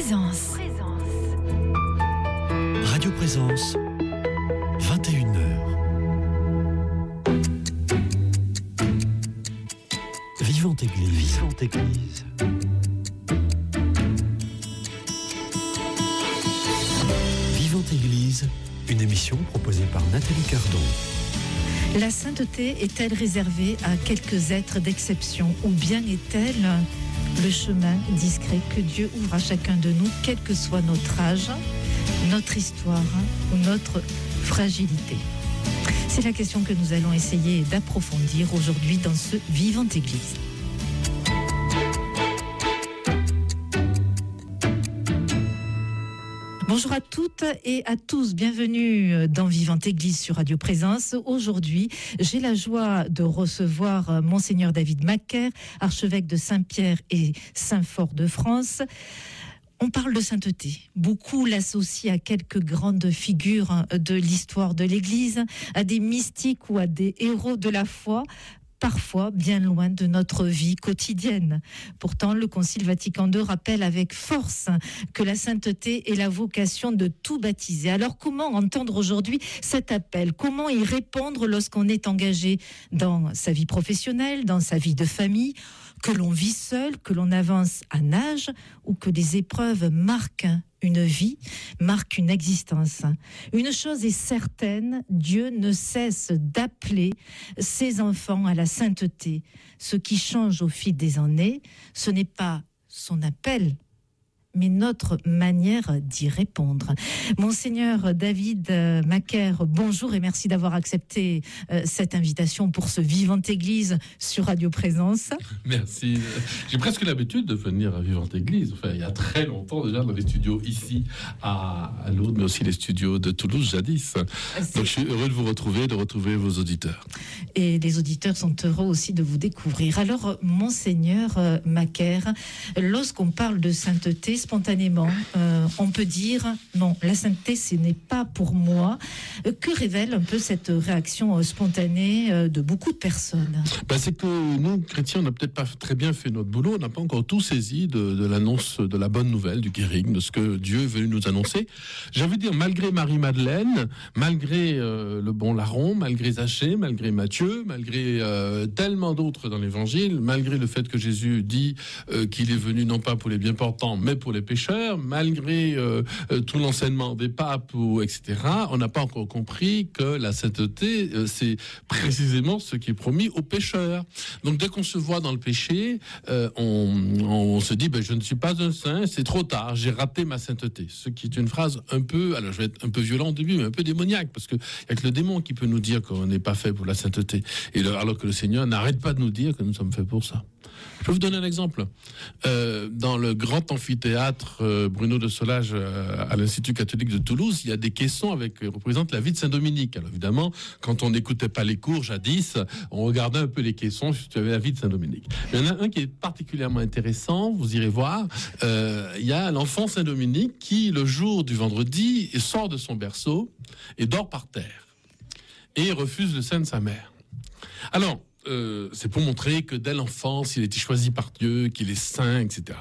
Présence. Radio Présence, 21h. Vivante Église. Vivante Église. Vivante Église, une émission proposée par Nathalie Cardon. La sainteté est-elle réservée à quelques êtres d'exception ou bien est-elle le chemin discret que Dieu ouvre à chacun de nous, quel que soit notre âge, notre histoire ou notre fragilité? C'est la question que nous allons essayer d'approfondir aujourd'hui dans ce Vivante Église. Bonjour à toutes et à tous, bienvenue dans Vivante Église sur Radio Présence. Aujourd'hui, j'ai la joie de recevoir Monseigneur David Macaire, archevêque de Saint-Pierre et Saint-Fort de France. On parle de sainteté. Beaucoup l'associent à quelques grandes figures de l'histoire de l'Église, à des mystiques ou à des héros de la foi, parfois bien loin de notre vie quotidienne. Pourtant, le Concile Vatican II rappelle avec force que la sainteté est la vocation de tout baptisé. Alors, comment entendre aujourd'hui cet appel? Comment y répondre lorsqu'on est engagé dans sa vie professionnelle, dans sa vie de famille, que l'on vit seul, que l'on avance en âge ou que des épreuves marquent une vie, marquent une existence? Une chose est certaine, Dieu ne cesse d'appeler ses enfants à la sainteté. Ce qui change au fil des années, ce n'est pas son appel, mais notre manière d'y répondre. Monseigneur David Macaire, bonjour et merci d'avoir accepté cette invitation pour ce Vivante Église sur Radio Présence. Merci. J'ai presque l'habitude de venir à Vivante Église. Enfin, il y a très longtemps déjà dans les studios ici à Lourdes, mais aussi les studios de Toulouse jadis. Donc je suis heureux de vous retrouver, de retrouver vos auditeurs. Et les auditeurs sont heureux aussi de vous découvrir. Alors, Monseigneur Macaire, lorsqu'on parle de sainteté, spontanément, on peut dire non, la sainteté, ce n'est pas pour moi. Que révèle un peu cette réaction spontanée de beaucoup de personnes? C'est que nous, chrétiens, on n'a peut-être pas très bien fait notre boulot. On n'a pas encore tout saisi de l'annonce de la bonne nouvelle, du guérig, de ce que Dieu est venu nous annoncer. J'ai envie de dire, malgré Marie-Madeleine, malgré le bon larron, malgré Zachée, malgré Matthieu, malgré tellement d'autres dans l'Évangile, malgré le fait que Jésus dit qu'il est venu non pas pour les bien portants, mais pour les pécheurs, malgré tout l'enseignement des papes, etc., on n'a pas encore compris que la sainteté, c'est précisément ce qui est promis aux pécheurs. Donc dès qu'on se voit dans le péché, on se dit, je ne suis pas un saint, c'est trop tard, j'ai raté ma sainteté. Ce qui est une phrase un peu, alors je vais être un peu violent au début, mais un peu démoniaque, parce qu'il n'y a que le démon qui peut nous dire qu'on n'est pas fait pour la sainteté, alors que le Seigneur n'arrête pas de nous dire que nous sommes faits pour ça. Je vais vous donner un exemple. Dans le grand amphithéâtre Bruno de Solage à l'Institut catholique de Toulouse, il y a des caissons qui représentent la vie de Saint-Dominique. Alors évidemment, quand on n'écoutait pas les cours jadis, on regardait un peu les caissons si tu avais la vie de Saint-Dominique. Mais il y en a un qui est particulièrement intéressant, vous irez voir. Il y a l'enfant Saint-Dominique qui, le jour du vendredi, sort de son berceau et dort par terre. Et refuse le sein de sa mère. Alors, c'est pour montrer que dès l'enfance, il a été choisi par Dieu, qu'il est saint, etc.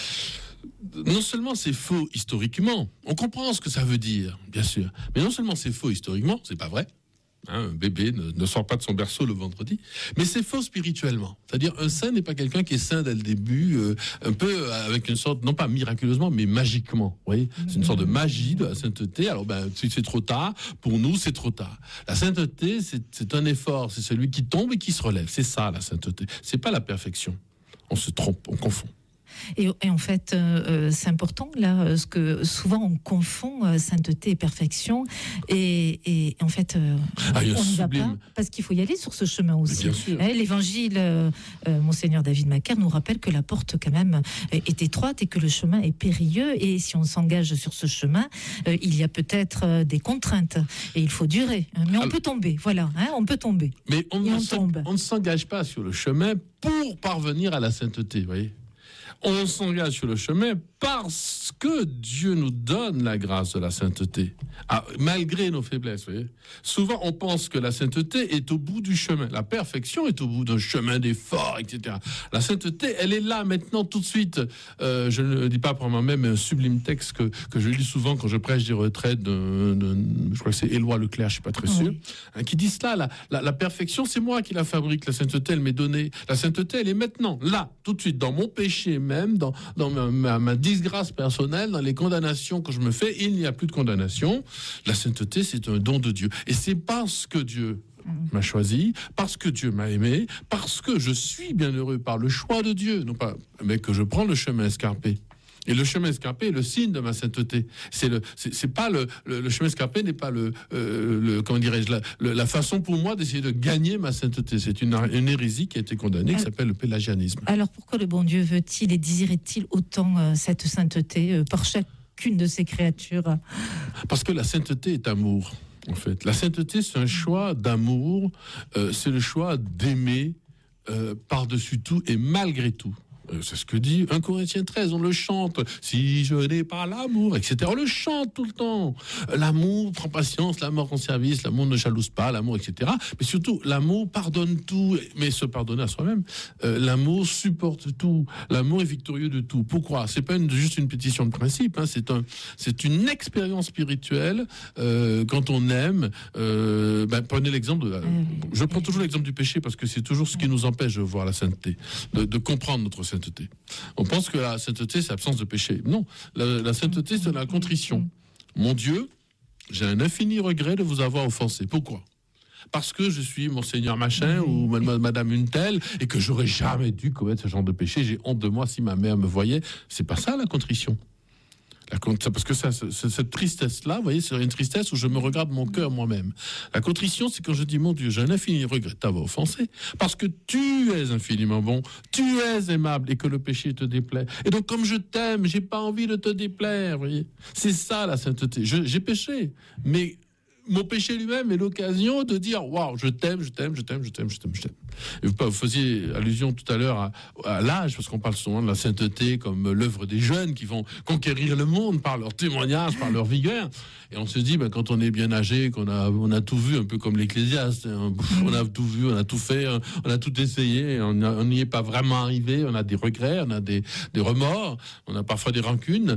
Non seulement c'est faux historiquement, on comprend ce que ça veut dire, bien sûr, mais non seulement c'est faux historiquement, c'est pas vrai, un bébé ne sort pas de son berceau le vendredi, mais c'est faux spirituellement. C'est-à-dire, un saint n'est pas quelqu'un qui est saint dès le début, un peu avec une sorte, non pas miraculeusement, mais magiquement. Vous voyez, c'est une sorte de magie de la sainteté. Alors, si c'est trop tard, pour nous, c'est trop tard. La sainteté, c'est un effort, c'est celui qui tombe et qui se relève. C'est ça, la sainteté. C'est pas la perfection. On se trompe, on confond. Et en fait, c'est important là, parce que souvent on confond sainteté et perfection, et en fait, on n'y va pas parce qu'il faut y aller sur ce chemin aussi. L'Évangile, Monseigneur David Macaire nous rappelle que la porte quand même est étroite et que le chemin est périlleux, et si on s'engage sur ce chemin, il y a peut-être des contraintes et il faut durer. Mais on peut tomber, voilà, on peut tomber. Mais on ne s'engage pas sur le chemin pour parvenir à la sainteté, vous voyez. On s'engage sur le chemin parce que Dieu nous donne la grâce de la sainteté, malgré nos faiblesses. Vous voyez. Souvent, on pense que la sainteté est au bout du chemin. La perfection est au bout d'un chemin d'effort, etc. La sainteté, elle est là maintenant, tout de suite. Je ne le dis pas pour moi-même, mais un sublime texte que je lis souvent quand je prêche des retraites, je crois que c'est Éloi Leclerc, je ne suis pas très sûr, qui dit cela, la perfection, c'est moi qui la fabrique. La sainteté, elle m'est donnée. La sainteté, elle est maintenant, là, tout de suite, dans mon péché même, dans ma disgrâce personnelle, dans les condamnations que je me fais. Il n'y a plus de condamnation. La sainteté, c'est un don de Dieu. Et c'est parce que Dieu m'a choisi, parce que Dieu m'a aimé, parce que je suis bienheureux par le choix de Dieu, non pas, mais que je prends le chemin escarpé. Et le chemin escarpé est le signe de ma sainteté. C'est pas le chemin escarpé n'est pas comment dirais-je, la façon pour moi d'essayer de gagner ma sainteté. C'est une hérésie qui a été condamnée, qui s'appelle le pélagianisme. Alors pourquoi le bon Dieu veut-il et désirait-il autant cette sainteté par chacune de ses créatures? Parce que la sainteté est amour, en fait. La sainteté, c'est un choix d'amour, c'est le choix d'aimer par-dessus tout et malgré tout. C'est ce que dit 1 Corinthiens 13, on le chante. Si je n'ai pas l'amour, etc. On le chante tout le temps. L'amour prend patience, l'amour rend service, l'amour ne jalouse pas, l'amour, etc. Mais surtout, l'amour pardonne tout, mais se pardonner à soi-même. L'amour supporte tout. L'amour est victorieux de tout. Pourquoi ? C'est pas juste une pétition de principe. Hein. C'est une expérience spirituelle. Quand on aime, prenez l'exemple je prends toujours l'exemple du péché parce que c'est toujours ce qui nous empêche de voir la sainteté, de comprendre notre sainteté. On pense que la sainteté, c'est l'absence de péché. Non, la sainteté, c'est la contrition. Mon Dieu, j'ai un infini regret de vous avoir offensé. Pourquoi ? Parce que je suis Monseigneur machin ou Madame une telle et que j'aurais jamais dû commettre ce genre de péché. J'ai honte de moi si ma mère me voyait. C'est pas ça la contrition. Parce que cette tristesse-là, vous voyez, c'est une tristesse où je me regarde mon cœur moi-même. La contrition, c'est quand je dis, mon Dieu, j'ai un infini regret de t'avoir offensé, parce que tu es infiniment bon, tu es aimable, et que le péché te déplaît. Et donc, comme je t'aime, j'ai pas envie de te déplaire, vous voyez. C'est ça, la sainteté. J'ai péché, mais mon péché lui-même est l'occasion de dire, waouh, je t'aime. Et vous faisiez allusion tout à l'heure à l'âge, parce qu'on parle souvent de la sainteté comme l'œuvre des jeunes qui vont conquérir le monde par leur témoignage, par leur vigueur. Et on se dit, quand on est bien âgé, qu'on a tout vu, un peu comme l'Ecclésiaste, on a tout vu, on a tout fait, on a tout essayé, on n'y est pas vraiment arrivé, on a des regrets, on a des remords, on a parfois des rancunes.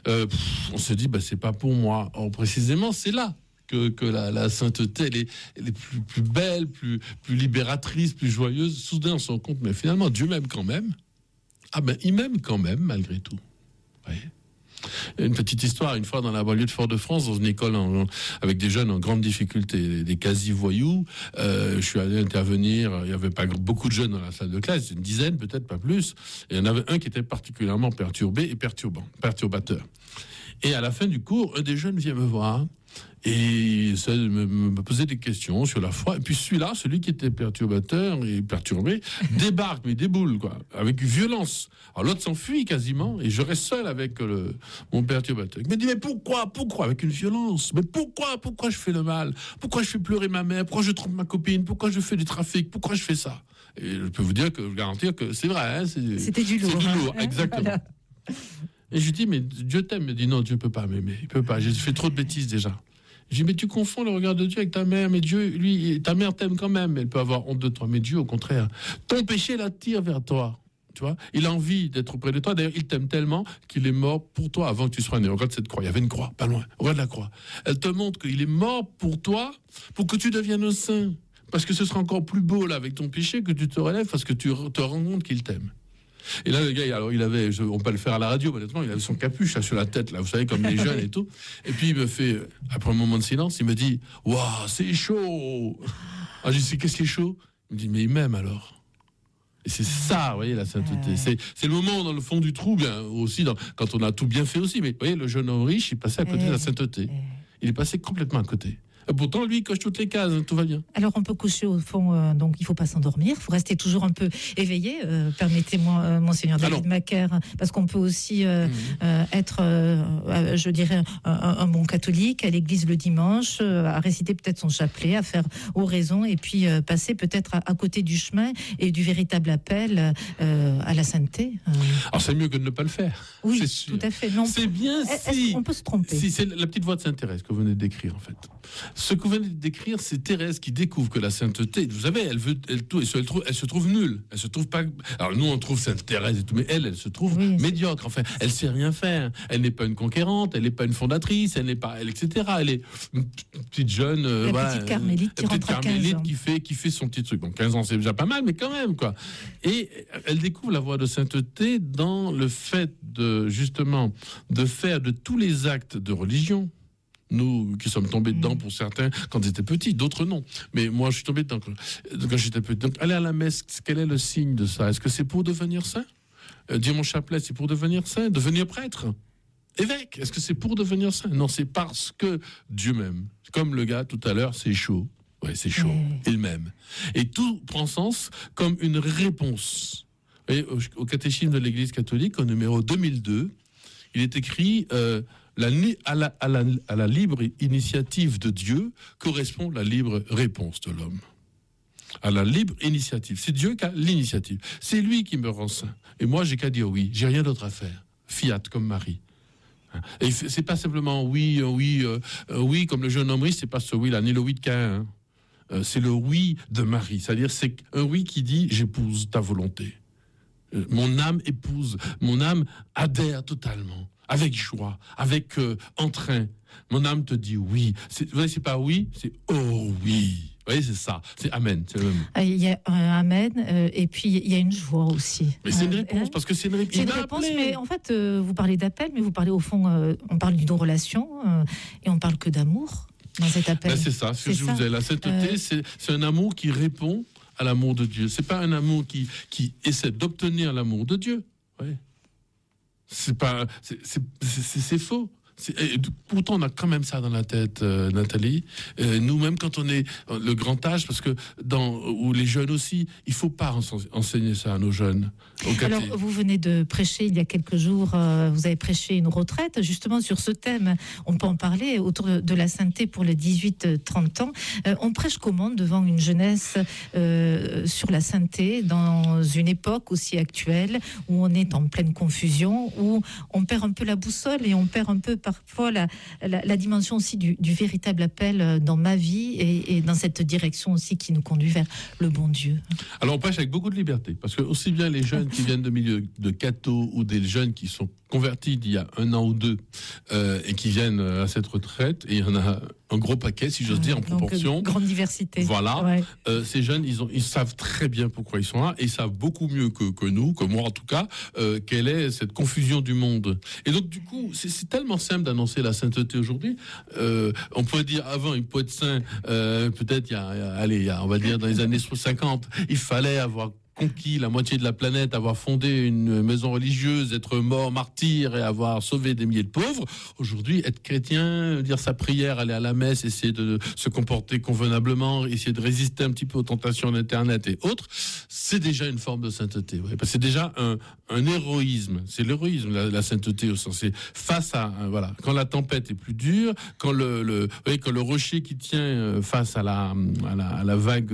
On se dit, c'est pas pour moi. Or, précisément, c'est là que la sainteté, elle est plus belle, plus libératrice, plus joyeuse. Soudain, on se rend compte, mais finalement, Dieu m'aime quand même. Il m'aime quand même, malgré tout. Vous voyez ? Une petite histoire, une fois dans la banlieue de Fort-de-France, dans une école avec des jeunes en grande difficulté, des quasi-voyous, je suis allé intervenir, il n'y avait pas beaucoup de jeunes dans la salle de classe, une dizaine, peut-être pas plus, et il y en avait un qui était particulièrement perturbé et perturbateur. Et à la fin du cours, un des jeunes vient me voir et me posait des questions sur la foi. Et puis celui-là, celui qui était perturbateur et perturbé, débarque, mais déboule, avec violence. Alors l'autre s'enfuit quasiment, et je reste seul avec mon perturbateur. Il me dit, mais pourquoi, avec une violence ? Mais pourquoi je fais le mal ? Pourquoi je fais pleurer ma mère ? Pourquoi je trompe ma copine ? Pourquoi je fais du trafic ? Pourquoi je fais ça ? Et je peux vous garantir que c'est vrai. Hein, c'était du lourd. C'est du lourd, exactement. Voilà. Et je lui dis, mais Dieu t'aime. Il me dit, non, Dieu ne peut pas m'aimer. Il peut pas. J'ai fait trop de bêtises déjà. Je dis, mais tu confonds le regard de Dieu avec ta mère. Mais Dieu, lui, ta mère t'aime quand même. Elle peut avoir honte de toi. Mais Dieu, au contraire, ton péché l'attire vers toi. Tu vois, il a envie d'être auprès de toi. D'ailleurs, il t'aime tellement qu'il est mort pour toi avant que tu sois né. Regarde cette croix. Il y avait une croix, pas loin. Regarde la croix. Elle te montre qu'il est mort pour toi, pour que tu deviennes un saint. Parce que ce sera encore plus beau, là, avec ton péché, que tu te relèves, parce que tu te rends compte qu'il t'aime. Et là, le gars, alors, il avait, on peut le faire à la radio, honnêtement, il avait son capuche là, sur la tête, là, vous savez, comme les jeunes et tout. Et puis, il me fait, après un moment de silence, il me dit, waouh, c'est chaud. Alors, je dis, qu'est-ce qui est chaud ? Il me dit, mais il m'aime alors. Et c'est ça, vous voyez, la sainteté. C'est le moment dans le fond du trou, bien aussi, quand on a tout bien fait aussi. Mais vous voyez, le jeune homme riche, il passait à côté de la sainteté. Il est passé complètement à côté. Et pourtant, lui, il coche toutes les cases, tout va bien. Alors, on peut coucher au fond, donc il ne faut pas s'endormir, il faut rester toujours un peu éveillé. Permettez-moi, Monseigneur David Macaire, parce qu'on peut aussi être, je dirais, un bon catholique, à l'église le dimanche, à réciter peut-être son chapelet, à faire oraison, et puis passer peut-être à côté du chemin et du véritable appel à la sainteté. Alors, c'est mieux que de ne pas le faire. Oui, c'est sûr. Tout à fait. Non, c'est bien si... On peut se tromper. Si, c'est la petite voix de Sainte Thérèse que vous venez de décrire, en fait. Ce que vous venez de décrire, c'est Thérèse qui découvre que la sainteté, vous savez, elle se trouve nulle. Elle se trouve pas. Alors nous, on trouve Sainte Thérèse et tout, mais elle se trouve médiocre. Enfin, elle sait rien faire. Elle n'est pas une conquérante, elle n'est pas une fondatrice, etc. Elle est une petite jeune, petite carmélite qui rentre à 15 ans. qui fait son petit truc. Donc 15 ans, c'est déjà pas mal, mais quand même, quoi. Et elle découvre la voie de sainteté dans le fait de faire de tous les actes de religion. Nous qui sommes tombés dedans pour certains quand ils étaient petits, d'autres non. Mais moi, je suis tombé dedans quand j'étais petit. Donc, aller à la messe, quel est le signe de ça? Est-ce que c'est pour devenir saint? Dire mon chapelet, c'est pour devenir saint? Devenir prêtre? Évêque? Est-ce que c'est pour devenir saint? Non, c'est parce que Dieu m'aime. Comme le gars tout à l'heure, c'est chaud. Ouais, c'est chaud. Il m'aime. Et tout prend sens comme une réponse. Et au catéchisme de l'Église catholique, au numéro 2002, il est écrit... à la libre initiative de Dieu correspond la libre réponse de l'homme. À la libre initiative. C'est Dieu qui a l'initiative. C'est lui qui me rend saint. Et moi, j'ai qu'à dire oui. J'ai rien d'autre à faire. Fiat, comme Marie. Et c'est pas simplement oui, comme le jeune homme riche, c'est pas ce oui-là, ni le oui de Caïn. C'est le oui de Marie. C'est-à-dire, c'est un oui qui dit j'épouse ta volonté. Mon âme épouse, mon âme adhère totalement. Avec joie, avec entrain. Mon âme te dit oui. Vous voyez, c'est pas oui, c'est oh oui. Vous voyez, c'est ça. C'est amen. C'est le même. Il y a un amen, et puis il y a une joie aussi. Mais c'est une réponse, parce que c'est une réponse. C'est une réponse, mais en fait, vous parlez d'appel, mais vous parlez au fond, on parle d'une relation, et on parle que d'amour dans cet appel. Ben c'est ça, ce que je vous disais. La sainteté, c'est un amour qui répond à l'amour de Dieu. C'est pas un amour qui essaie d'obtenir l'amour de Dieu. Ouais. C'est faux. Pourtant, on a quand même ça dans la tête, Nathalie. Nous-mêmes, quand on est le grand âge, parce que ou les jeunes aussi, il faut pas enseigner ça à nos jeunes. Alors, vous venez de prêcher il y a quelques jours, vous avez prêché une retraite, justement sur ce thème. On peut en parler autour de la sainteté pour les 18-30 ans. On prêche comment devant une jeunesse sur la sainteté, dans une époque aussi actuelle où on est en pleine confusion, où on perd un peu la boussole et on perd un peu parfois la dimension aussi du véritable appel dans ma vie et dans cette direction aussi qui nous conduit vers le bon Dieu. Alors on prêche avec beaucoup de liberté, parce que aussi bien les jeunes qui viennent de milieux de catho ou des jeunes qui sont convertis d'il y a 1 an ou 2 et qui viennent à cette retraite, et il y en a un gros paquet, si j'ose dire, en proportion. Grande diversité. Voilà. Ouais. Ces jeunes, ils savent très bien pourquoi ils sont là, et ils savent beaucoup mieux que nous, que moi en tout cas, quelle est cette confusion du monde. Et donc du coup, c'est tellement simple d'annoncer la sainteté aujourd'hui. On pourrait dire avant, il peut être saint, peut-être il y a, on va dire dans les années 50, il fallait avoir conquis la moitié de la planète, avoir fondé une maison religieuse, être mort martyr et avoir sauvé des milliers de pauvres. Aujourd'hui, être chrétien, dire sa prière, aller à la messe, essayer de se comporter convenablement, essayer de résister un petit peu aux tentations d'Internet et autres, c'est déjà une forme de sainteté. Ouais, parce que c'est déjà un héroïsme. C'est l'héroïsme, la sainteté au sens. C'est face à voilà, quand la tempête est plus dure, quand le rocher qui tient face à la vague,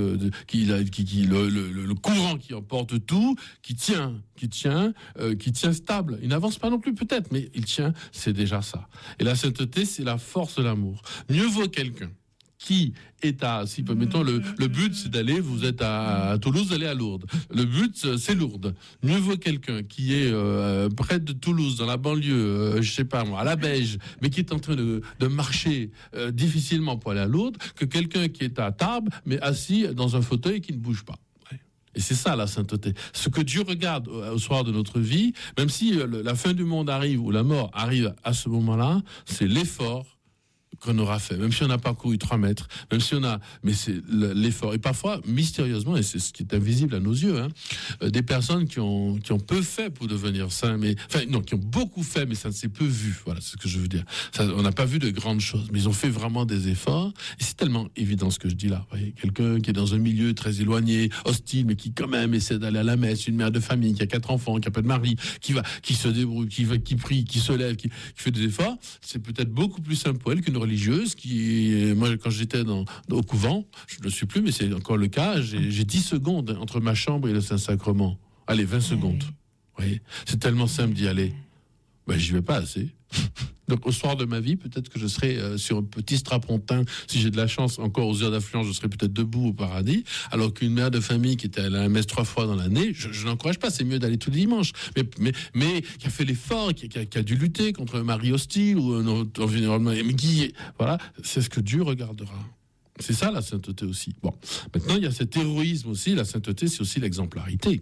le courant qui emporte tout, qui tient stable. Il n'avance pas non plus peut-être, mais il tient, c'est déjà ça. Et la sainteté, c'est la force de l'amour. Mieux vaut quelqu'un qui est mettons le but c'est d'aller, vous êtes à Toulouse, d'aller à Lourdes. Le but c'est Lourdes. Mieux vaut quelqu'un qui est près de Toulouse, dans la banlieue, je sais pas moi, à la Beige, mais qui est en train de marcher difficilement pour aller à Lourdes, que quelqu'un qui est à Tarbes, mais assis dans un fauteuil et qui ne bouge pas. Et c'est ça la sainteté. Ce que Dieu regarde au soir de notre vie, même si la fin du monde arrive ou la mort arrive à ce moment-là, c'est l'effort qu'on aura fait, même si on n'a pas couru 3 mètres, même si on a, mais c'est l'effort. Et parfois, mystérieusement, et c'est ce qui est invisible à nos yeux, des personnes qui ont peu fait pour devenir saints, qui ont beaucoup fait, mais ça ne s'est peu vu. Voilà, c'est ce que je veux dire. On n'a pas vu de grandes choses, mais ils ont fait vraiment des efforts. Et c'est tellement évident ce que je dis là. Vous voyez, quelqu'un qui est dans un milieu très éloigné, hostile, mais qui quand même essaie d'aller à la messe, une mère de famille qui a 4 enfants, qui a pas de mari, qui se débrouille, qui prie, qui se lève, qui fait des efforts. C'est peut-être beaucoup plus simple pour elle qu'une religieuse moi, quand j'étais au couvent, je ne le suis plus, mais c'est encore le cas, j'ai 10 secondes entre ma chambre et le Saint-Sacrement. Allez, 20 secondes. Vous voyez, c'est tellement simple d'y aller. J'y vais pas assez. Donc au soir de ma vie, peut-être que je serai sur un petit strapontin, si j'ai de la chance, encore aux heures d'affluence, je serai peut-être debout au paradis, alors qu'une mère de famille qui était à la messe 3 fois dans l'année, je n'encourage pas, c'est mieux d'aller tous les dimanches, mais qui a fait l'effort, qui a dû lutter contre un mari hostile ou un environnement, mais voilà, c'est ce que Dieu regardera. C'est ça la sainteté aussi. Bon, maintenant il y a cet héroïsme aussi, la sainteté c'est aussi l'exemplarité.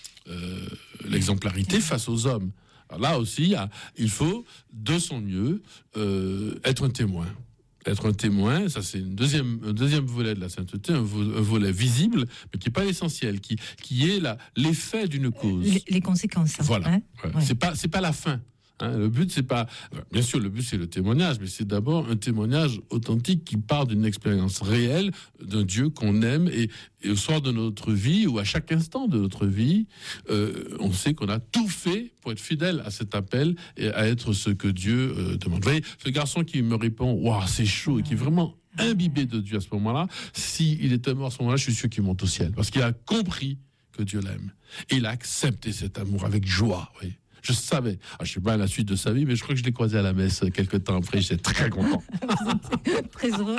L'exemplarité face aux hommes. Alors là aussi, il faut, de son mieux, être un témoin. Être un témoin, ça c'est un deuxième volet de la sainteté, un volet visible, mais qui n'est pas l'essentiel, qui est l'effet d'une cause. Les conséquences. Voilà. Hein, ouais. C'est pas la fin. Le but, c'est pas. Bien sûr, le but, c'est le témoignage, mais c'est d'abord un témoignage authentique qui part d'une expérience réelle d'un Dieu qu'on aime. Et au soir de notre vie, ou à chaque instant de notre vie, on sait qu'on a tout fait pour être fidèle à cet appel et à être ce que Dieu demande. Vous voyez, ce garçon qui me répond, waouh, c'est chaud, et qui est vraiment imbibé de Dieu à ce moment-là, s'il était mort à ce moment-là, je suis sûr qu'il monte au ciel. Parce qu'il a compris que Dieu l'aime. Et il a accepté cet amour avec joie, oui. Je savais. Je ne sais pas la suite de sa vie, mais je crois que je l'ai croisé à la messe quelques temps après. J'étais très content. Très heureux.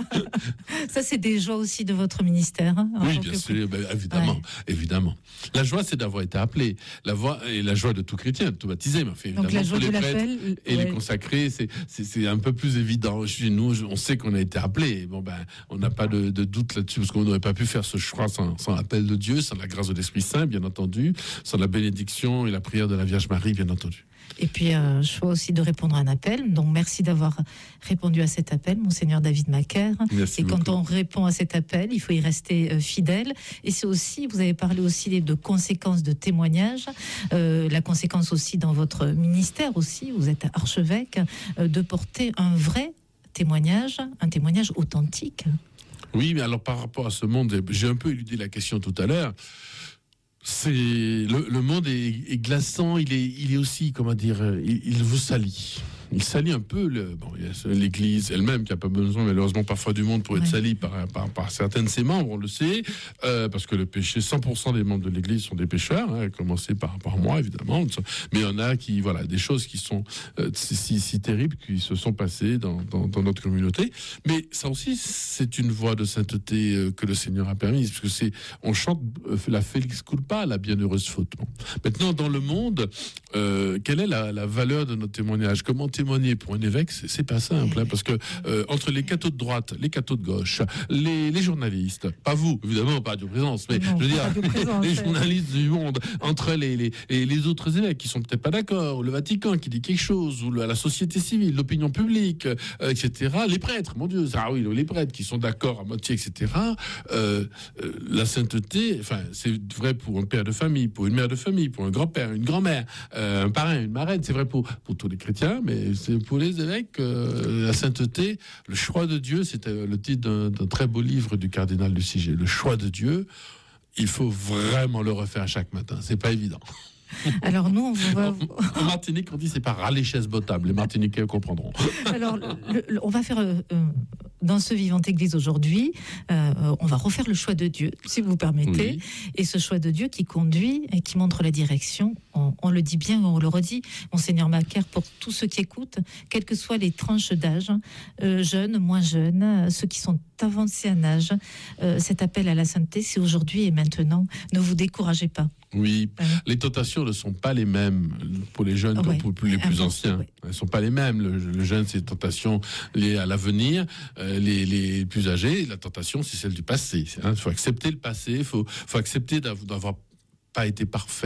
Ça, c'est des joies aussi de votre ministère. Oui, bien sûr, évidemment, ouais. Évidemment. La joie, c'est d'avoir été appelé. La joie de tout chrétien, de tout baptisé. Mais évidemment, donc la joie pour les de prêtres l'appel et les consacrés, c'est un peu plus évident. Chez nous, on sait qu'on a été appelé. Bon, on n'a pas de doute là-dessus, parce qu'on n'aurait pas pu faire ce choix sans l'appel de Dieu, sans la grâce de l'Esprit Saint, bien entendu, sans la bénédiction et la prière de la Vierge Marie, bien entendu. Et puis, choix aussi de répondre à un appel. Donc, merci d'avoir répondu à cet appel, Monseigneur David Macaire. Merci beaucoup. Quand on répond à cet appel, il faut y rester fidèle. Et c'est aussi, vous avez parlé aussi de conséquences de témoignage. La conséquence aussi dans votre ministère aussi, vous êtes archevêque, de porter un vrai témoignage, un témoignage authentique. Oui, mais alors par rapport à ce monde, j'ai un peu éludé la question tout à l'heure. Le monde est glaçant, il est aussi, comment dire, il vous salit. Il salit un peu l'Église elle-même, qui n'a pas besoin malheureusement parfois du monde pour être salie par certains de ses membres, on le sait, parce que le péché, 100% des membres de l'Église sont des pécheurs, à commencer par moi évidemment, mais il y en a qui, voilà, des choses qui sont si terribles, qui se sont passées dans notre communauté, mais ça aussi c'est une voie de sainteté que le Seigneur a permise, parce que on chante la Felix culpa, la bienheureuse faute. Bon. Maintenant dans le monde, quelle est la valeur de notre témoignage? Comment témoigner pour un évêque, c'est pas simple, parce que entre les cathos de droite, les cathos de gauche, les journalistes, pas vous, évidemment, pas Radio Présence, mais je veux dire, les journalistes du monde, entre les autres évêques qui sont peut-être pas d'accord, ou le Vatican qui dit quelque chose, ou la société civile, l'opinion publique, etc., les prêtres, mon Dieu, les prêtres qui sont d'accord à moitié, etc., la sainteté, enfin, c'est vrai pour un père de famille, pour une mère de famille, pour un grand-père, une grand-mère, un parrain, une marraine, c'est vrai pour tous les chrétiens, mais c'est pour les évêques, la sainteté, le choix de Dieu, c'était le titre d'un très beau livre du cardinal Luciger. Le choix de Dieu, il faut vraiment le refaire chaque matin. C'est pas évident. Alors nous, en Martinique, on dit c'est pas râler chaise bottable. Les Martiniquais comprendront. Alors, on va faire dans ce Vivante Église aujourd'hui, on va refaire le choix de Dieu, si vous permettez. Oui. Et ce choix de Dieu qui conduit et qui montre la direction. On le dit bien, on le redit, Monseigneur Macaire, pour tous ceux qui écoutent, quelles que soient les tranches d'âge, jeunes, moins jeunes, ceux qui sont avancés en âge, cet appel à la sainteté, c'est aujourd'hui et maintenant. Ne vous découragez pas. Oui, les tentations ne sont pas les mêmes pour les jeunes comme pour les plus anciens. Ouais. Elles ne sont pas les mêmes. Le jeune, c'est des tentations liées à l'avenir. Les plus âgés, la tentation, c'est celle du passé. Il faut accepter le passé. Il faut accepter d'avoir pas été parfait.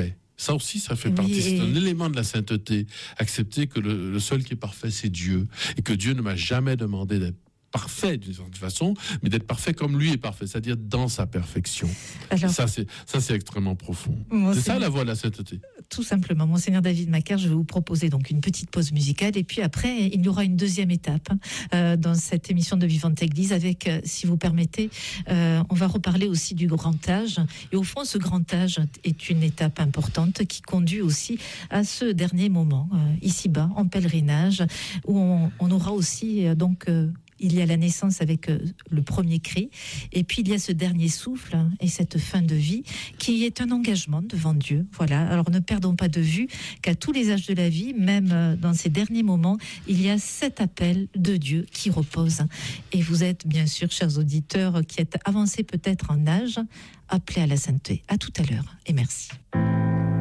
Ça aussi, ça fait Oui, partie. C'est et- un élément de la sainteté. Accepter que le seul qui est parfait, c'est Dieu. Et que Dieu ne m'a jamais demandé d'être parfait d'une certaine façon, mais d'être parfait comme lui est parfait, c'est-à-dire dans sa perfection. Alors, Ça, c'est extrêmement profond. Monseigneur- C'est ça la voie de la sainteté. tout simplement, Monseigneur David Macaire, je vais vous proposer donc une petite pause musicale et puis après, il y aura une deuxième étape dans cette émission de Vivante Église avec, si vous permettez, on va reparler aussi du grand âge. Et au fond, ce grand âge est une étape importante qui conduit aussi à ce dernier moment, ici-bas, en pèlerinage, où on aura aussi il y a la naissance avec le premier cri, et puis il y a ce dernier souffle et cette fin de vie qui est un engagement devant Dieu. Voilà. Alors ne perdons pas de vue qu'à tous les âges de la vie, même dans ces derniers moments, il y a cet appel de Dieu qui repose. Et vous êtes bien sûr, chers auditeurs, qui êtes avancés peut-être en âge, appelés à la sainteté. À tout à l'heure et merci.